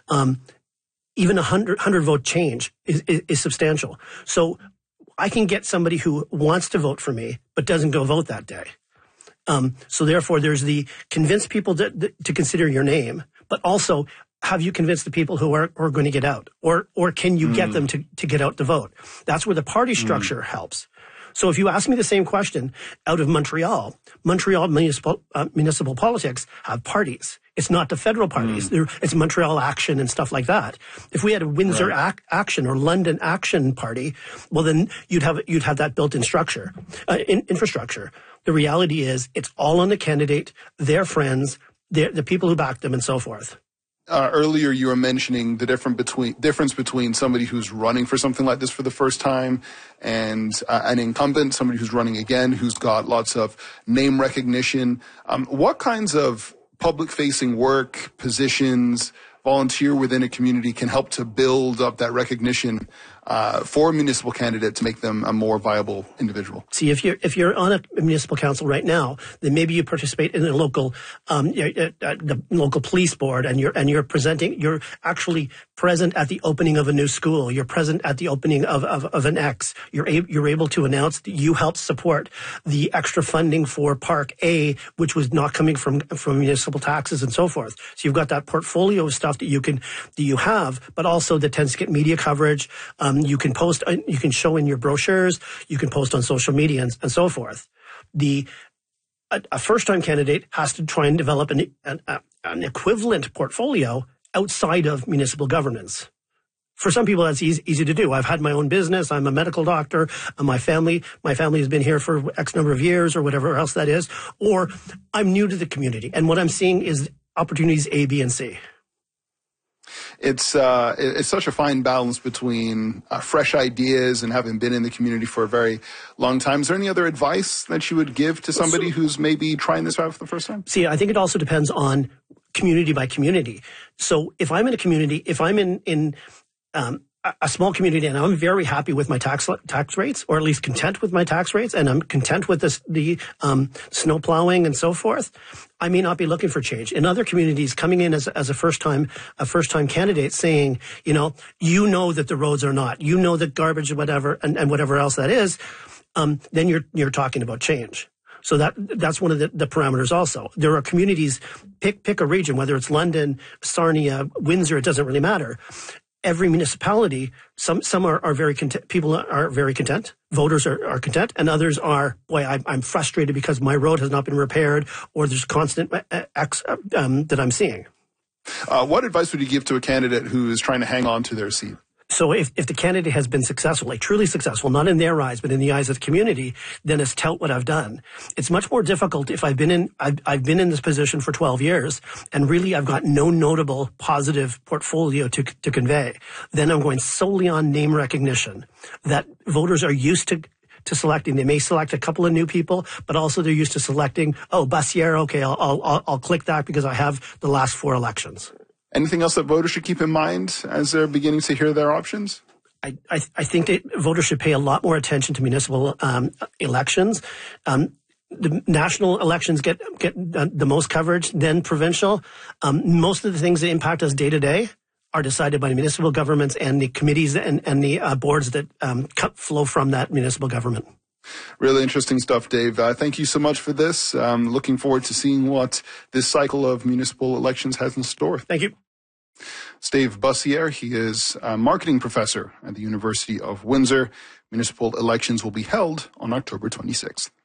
even 100 vote change is substantial. So I can get somebody who wants to vote for me, but doesn't go vote that day. So therefore, there's the convince people to consider your name, but also have you convinced the people who are going to get out, or can you get them to get out to vote? That's where the party structure helps. So if you ask me the same question out of Montreal municipal politics have parties. It's not the federal parties. It's Montreal Action and stuff like that. If we had a Windsor Action or London Action party, well then you'd have that built-in structure, infrastructure. The reality is it's all on the candidate, their friends, the people who back them, and so forth. Earlier, you were mentioning the difference between somebody who's running for something like this for the first time and an incumbent, somebody who's running again, who's got lots of name recognition. What kinds of public-facing work, positions, volunteer within a community can help to build up that recognition for a municipal candidate to make them a more viable individual? See, if you're on a municipal council right now, then maybe you participate in a local the local police board, and you're actually present at the opening of a new school. You're present at the opening of an X. You're able to announce that you helped support the extra funding for Park A, which was not coming from municipal taxes and so forth. So you've got that portfolio of stuff that you have, but also that tends to get media coverage. You can post, you can show in your brochures, you can post on social media and so forth. A first-time candidate has to try and develop an equivalent portfolio outside of municipal governance. For some people, that's easy to do. I've had my own business. I'm a medical doctor. My family has been here for X number of years or whatever else that is. Or I'm new to the community, and what I'm seeing is opportunities A, B, and C. It's such a fine balance between fresh ideas and having been in the community for a very long time. Is there any other advice that you would give to somebody who's maybe trying this out for the first time? See, I think it also depends on community by community. So if I'm in a community, if I'm in a small community and I'm very happy with my tax rates, or at least content with my tax rates, and I'm content with the snow plowing and so forth, I may not be looking for change. In other communities, coming in as a first time candidate, saying, you know that the roads are not, that garbage, whatever, and whatever else that is, then you're talking about change. So that's one of the parameters also. There are communities, pick a region, whether it's London, Sarnia, Windsor, it doesn't really matter. Every municipality, some are very content. People are very content. Voters are content, and others are, boy, I'm frustrated because my road has not been repaired, or there's constant that I'm seeing. What advice would you give to a candidate who is trying to hang on to their seat? So if the candidate has been successful, like truly successful, not in their eyes, but in the eyes of the community, then it's tout what I've done. It's much more difficult if I've been in this position for 12 years and really I've got no notable positive portfolio to convey. Then I'm going solely on name recognition that voters are used to selecting. They may select a couple of new people, but also they're used to selecting, Boissiere, okay, I'll click that because I have the last 4 elections. Anything else that voters should keep in mind as they're beginning to hear their options? I think that voters should pay a lot more attention to municipal elections. The national elections get the most coverage, then provincial. Most of the things that impact us day to day are decided by the municipal governments and the committees and the boards that flow from that municipal government. Really interesting stuff, Dave. Thank you so much for this. Looking forward to seeing what this cycle of municipal elections has in store. Thank you. It's Dave Boissiere. He is a marketing professor at the University of Windsor. Municipal elections will be held on October 26th.